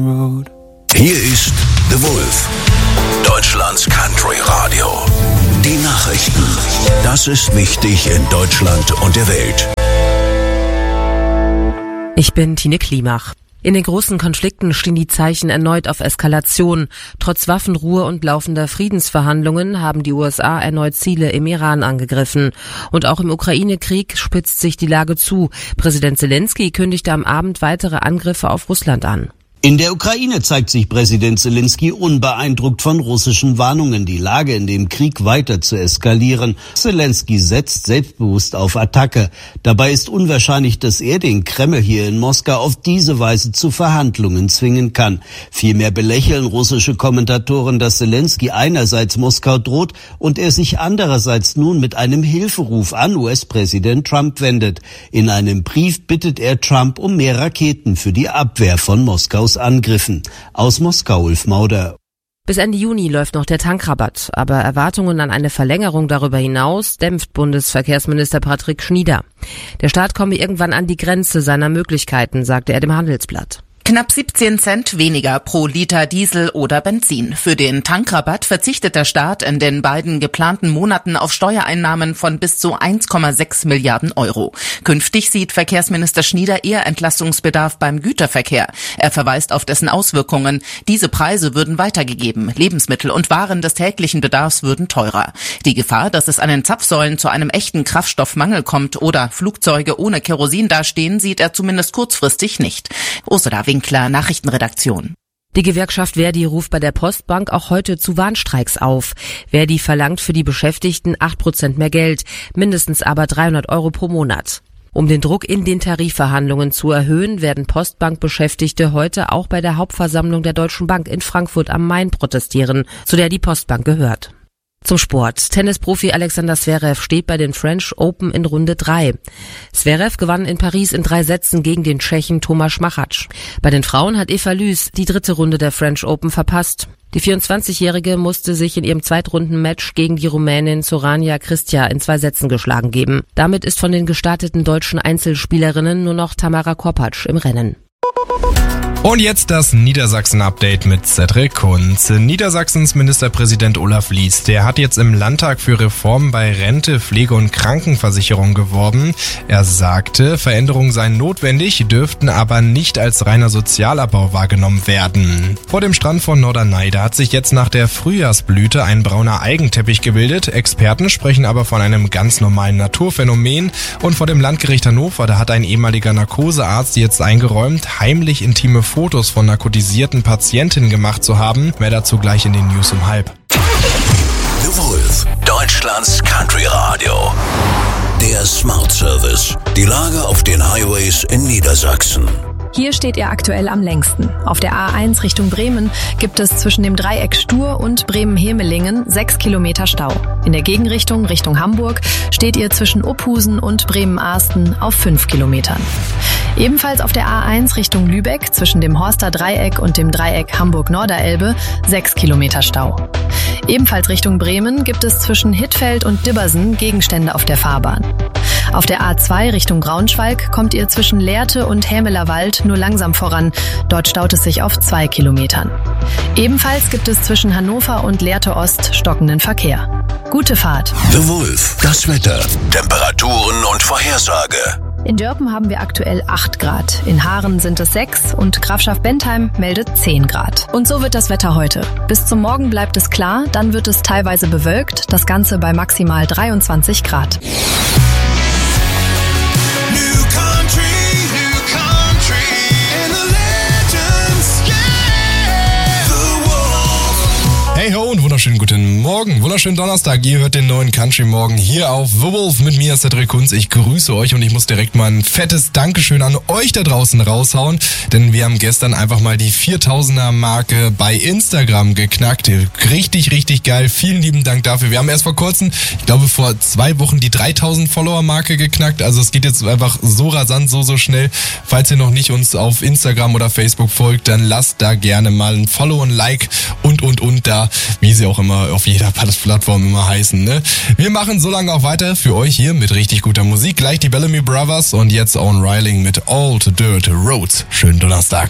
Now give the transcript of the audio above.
Hier ist The Wolf, Deutschlands Country Radio. Die Nachrichten. Das ist wichtig in Deutschland und der Welt. Ich bin Tine Klimach. In den großen Konflikten stehen die Zeichen erneut auf Eskalation. Trotz Waffenruhe und laufender Friedensverhandlungen haben die USA erneut Ziele im Iran angegriffen. Und auch im Ukraine-Krieg spitzt sich die Lage zu. Präsident Zelensky kündigte am Abend weitere Angriffe auf Russland an. In der Ukraine zeigt sich Präsident Zelensky unbeeindruckt von russischen Warnungen, die Lage in dem Krieg weiter zu eskalieren. Zelensky setzt selbstbewusst auf Attacke. Dabei ist unwahrscheinlich, dass er den Kreml hier in Moskau auf diese Weise zu Verhandlungen zwingen kann. Vielmehr belächeln russische Kommentatoren, dass Zelensky einerseits Moskau droht und er sich andererseits nun mit einem Hilferuf an US-Präsident Trump wendet. In einem Brief bittet er Trump um mehr Raketen für die Abwehr von Moskaus Angriffen. Aus Moskau, Ulf Mauder. Bis Ende Juni läuft noch der Tankrabatt, aber Erwartungen an eine Verlängerung darüber hinaus dämpft Bundesverkehrsminister Patrick Schnieder. Der Staat komme irgendwann an die Grenze seiner Möglichkeiten, sagte er dem Handelsblatt. Knapp 17 Cent weniger pro Liter Diesel oder Benzin. Für den Tankrabatt verzichtet der Staat in den beiden geplanten Monaten auf Steuereinnahmen von bis zu 1,6 Milliarden Euro. Künftig sieht Verkehrsminister Schnieder eher Entlastungsbedarf beim Güterverkehr. Er verweist auf dessen Auswirkungen. Diese Preise würden weitergegeben. Lebensmittel und Waren des täglichen Bedarfs würden teurer. Die Gefahr, dass es an den Zapfsäulen zu einem echten Kraftstoffmangel kommt oder Flugzeuge ohne Kerosin dastehen, sieht er zumindest kurzfristig nicht. Ursula Winkler, Nachrichtenredaktion. Die Gewerkschaft Verdi ruft bei der Postbank auch heute zu Warnstreiks auf. Verdi verlangt für die Beschäftigten 8% mehr Geld, mindestens aber 300 Euro pro Monat. Um den Druck in den Tarifverhandlungen zu erhöhen, werden Postbank-Beschäftigte heute auch bei der Hauptversammlung der Deutschen Bank in Frankfurt am Main protestieren, zu der die Postbank gehört. Zum Sport. Tennisprofi Alexander Zverev steht bei den French Open in Runde 3. Zverev gewann in Paris in 3 Sätzen gegen den Tschechen Tomáš Machač. Bei den Frauen hat Eva Lys die 3. Runde der French Open verpasst. Die 24-Jährige musste sich in ihrem Zweitrunden-Match gegen die Rumänin Sorania Cristea in 2 Sätzen geschlagen geben. Damit ist von den gestarteten deutschen Einzelspielerinnen nur noch Tamara Korpatsch im Rennen. Und jetzt das Niedersachsen-Update mit Cedric Kunz. Niedersachsens Ministerpräsident Olaf Lies, der hat jetzt im Landtag für Reformen bei Rente, Pflege und Krankenversicherung geworben. Er sagte, Veränderungen seien notwendig, dürften aber nicht als reiner Sozialabbau wahrgenommen werden. Vor dem Strand von Norderney, da hat sich jetzt nach der Frühjahrsblüte ein brauner Eigenteppich gebildet. Experten sprechen aber von einem ganz normalen Naturphänomen. Und vor dem Landgericht Hannover, da hat ein ehemaliger Narkosearzt jetzt eingeräumt, heimlich intime Fotos von narkotisierten Patientinnen gemacht zu haben. Mehr dazu gleich in den News um 12:30. The Wolf, Deutschlands Country Radio. Der Smart Service. Die Lage auf den Highways in Niedersachsen. Hier steht ihr aktuell am längsten. Auf der A1 Richtung Bremen gibt es zwischen dem Dreieck Stur und Bremen-Hemelingen 6 Kilometer Stau. In der Gegenrichtung Richtung Hamburg steht ihr zwischen Uphusen und Bremen-Ahsten auf 5 Kilometern. Ebenfalls auf der A1 Richtung Lübeck zwischen dem Horster Dreieck und dem Dreieck Hamburg-Norderelbe 6 Kilometer Stau. Ebenfalls Richtung Bremen gibt es zwischen Hittfeld und Dibbersen Gegenstände auf der Fahrbahn. Auf der A2 Richtung Braunschweig kommt ihr zwischen Lehrte und Hämelerwald nur langsam voran. Dort staut es sich auf 2 Kilometern. Ebenfalls gibt es zwischen Hannover und Lehrte Ost stockenden Verkehr. Gute Fahrt. The Wolf, das Wetter, Temperaturen und Vorhersage. In Dörpen haben wir aktuell 8 Grad. In Haaren sind es 6 und Grafschaft Bentheim meldet 10 Grad. Und so wird das Wetter heute. Bis zum Morgen bleibt es klar, dann wird es teilweise bewölkt, das Ganze bei maximal 23 Grad. Hey ho und wunderschönen guten Morgen, wunderschönen Donnerstag. Ihr hört den neuen Country Morgen hier auf The Wolf mit mir, Cedric Kunz. Ich grüße euch und ich muss direkt mal ein fettes Dankeschön an euch da draußen raushauen, denn wir haben gestern einfach mal die 4000er Marke bei Instagram geknackt. Richtig, richtig geil. Vielen lieben Dank dafür. Wir haben erst vor kurzem, ich glaube vor 2 Wochen, die 3000 Follower Marke geknackt. Also es geht jetzt einfach so rasant, so schnell. Falls ihr noch nicht uns auf Instagram oder Facebook folgt, dann lasst da gerne mal ein Follow, ein Like und da, wie sie auch immer auf jeder Plattform immer heißen, ne? Wir machen so lange auch weiter für euch hier mit richtig guter Musik. Gleich die Bellamy Brothers und jetzt Owen Reiling mit Old Dirt Roads. Schönen Donnerstag.